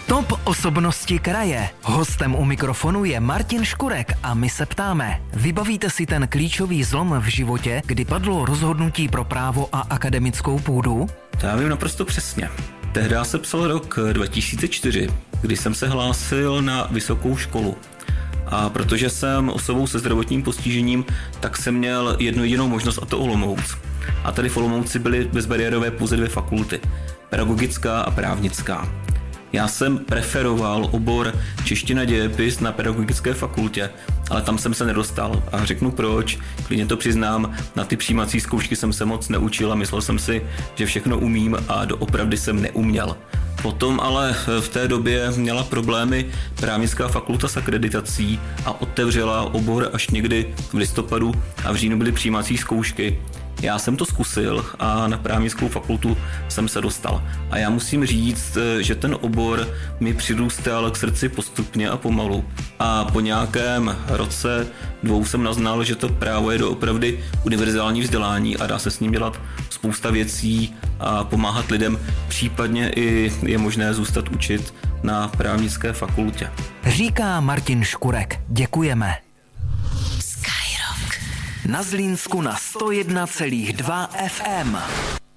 Top osobnosti kraje. Hostem u mikrofonu je Martin Škurek a my se ptáme, vybavíte si ten klíčový zlom v životě, kdy padlo rozhodnutí pro právo a akademickou půdu? To já vím naprosto přesně. Tehdy se psal rok 2004, kdy jsem se hlásil na vysokou školu. A protože jsem osobou se zdravotním postižením, tak jsem měl jednu jedinou možnost, a to Olomouc. A tady v Olomouci byly bezbariérové pouze 2 fakulty, pedagogická a právnická. Já jsem preferoval obor čeština dějepis na pedagogické fakultě, ale tam jsem se nedostal a řeknu proč, klidně to přiznám, na ty přijímací zkoušky jsem se moc neučil a myslel jsem si, že všechno umím a doopravdy jsem neuměl. Potom ale v té době měla problémy právnická fakulta s akreditací a otevřela obor až někdy v listopadu a v říjnu byly přijímací zkoušky. Já jsem to zkusil a na právnickou fakultu jsem se dostal. A já musím říct, že ten obor mi přirůstal k srdci postupně a pomalu. A po nějakém roce, 2 jsem naznal, že to právo je doopravdy univerzální vzdělání a dá se s ním dělat spousta věcí a pomáhat lidem. Případně i je možné zůstat učit na právnické fakultě. Říká Martin Škurek. Děkujeme. Na Zlínsku na 101,2 FM.